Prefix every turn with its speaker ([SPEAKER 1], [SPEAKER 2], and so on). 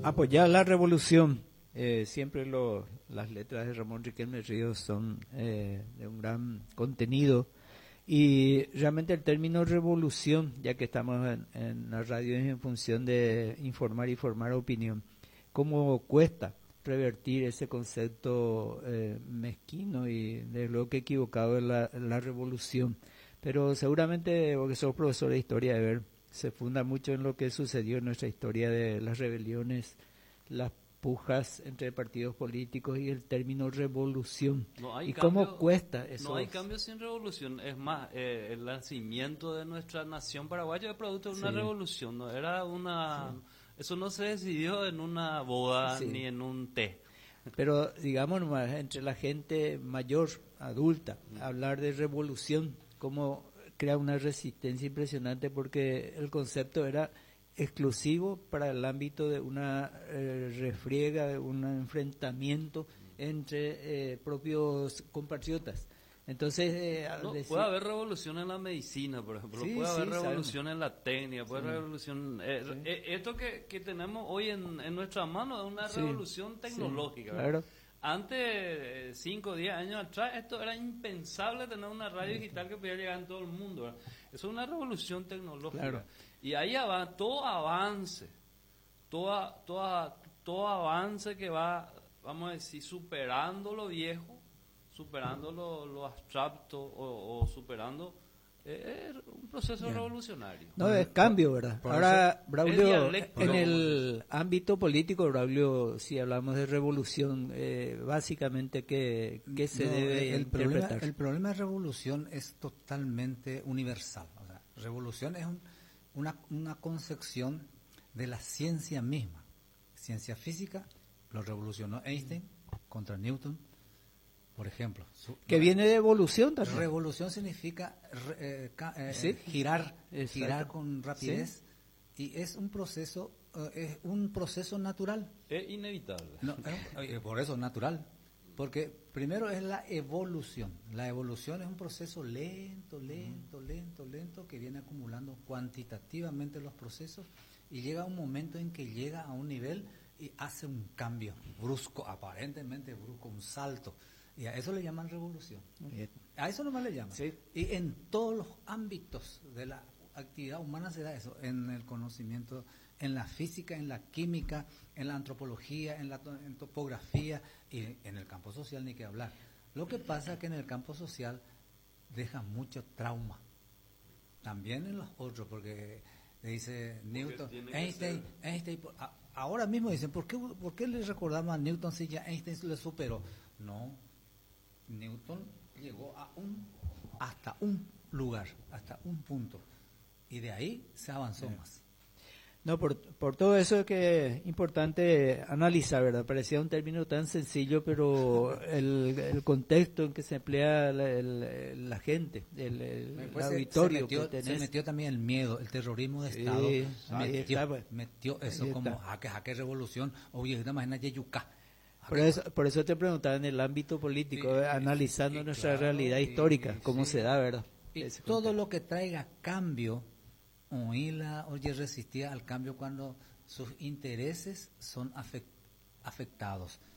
[SPEAKER 1] Apoyar la revolución. Siempre las letras de Ramón Riquelme Ríos son de un gran contenido. Y realmente el término revolución, ya que estamos en la radio, es en función de informar y formar opinión. ¿Cómo cuesta revertir ese concepto mezquino y de lo que equivocado de la revolución? Pero seguramente, porque sos profesor de historia, de ver, se funda mucho en lo que sucedió en nuestra historia de las rebeliones, las pujas entre partidos políticos y el término revolución. ¿Y cómo cuesta eso?
[SPEAKER 2] No hay cambio sin revolución. Es más, el nacimiento de nuestra nación paraguaya es producto de una revolución. No era una, eso no se decidió en una boda ni en un té.
[SPEAKER 1] Pero digamos nomás, entre la gente mayor, adulta, hablar de revolución, como crea una resistencia impresionante, porque el concepto era exclusivo para el ámbito de una refriega, de un enfrentamiento entre propios compatriotas. Entonces,
[SPEAKER 2] puede haber revolución en la medicina, por ejemplo, puede haber revolución en la técnica, puede haber revolución. Esto que tenemos hoy en nuestras manos es una revolución tecnológica.
[SPEAKER 1] Claro.
[SPEAKER 2] Antes, 5 o 10 años atrás, esto era impensable, tener una radio digital que pudiera llegar en todo el mundo, ¿verdad? Eso es una revolución tecnológica. Claro. Y ahí va todo avance, todo avance que va, vamos a decir, superando lo viejo, superando lo abstracto o superando un proceso revolucionario.
[SPEAKER 1] No, es cambio, ¿verdad? Ahora, Braulio, en el ámbito político, Braulio, si hablamos de revolución, básicamente, ¿qué se debe interpretar?
[SPEAKER 3] El problema de revolución es totalmente universal. O sea, revolución es una concepción de la ciencia misma. Ciencia física lo revolucionó Einstein contra Newton, por ejemplo.
[SPEAKER 1] Que viene de evolución también.
[SPEAKER 3] Revolución significa girar con rapidez, y es un proceso natural.
[SPEAKER 2] Es inevitable.
[SPEAKER 3] No, por eso natural. Porque primero es la evolución. La evolución es un proceso lento que viene acumulando cuantitativamente los procesos, y llega un momento en que llega a un nivel y hace un cambio brusco, aparentemente brusco, un salto. Y a eso le llaman revolución. A eso nomás le llaman. Sí. Y en todos los ámbitos de la actividad humana se da eso. En el conocimiento, en la física, en la química, en la antropología, en topografía, y en el campo social ni que hablar. Lo que pasa es que en el campo social deja mucho trauma. También en los otros, porque dice Newton, Einstein, ahora mismo dicen, ¿por qué le recordamos a Newton si ya Einstein le superó? No, Newton llegó hasta un lugar, hasta un punto, y de ahí se avanzó más.
[SPEAKER 1] No, por todo eso es que es importante analizar, ¿verdad? Parecía un término tan sencillo, pero el contexto en que se emplea la gente, el auditorio
[SPEAKER 3] se metió también el miedo, el terrorismo de Estado, metió eso como jaque revolución, oye, imagina Yeyuca.
[SPEAKER 1] Por eso te preguntaba en el ámbito político, analizando nuestra realidad histórica, cómo se da, ¿verdad?
[SPEAKER 3] Y todo lo que traiga cambio, resistía al cambio cuando sus intereses son afectados.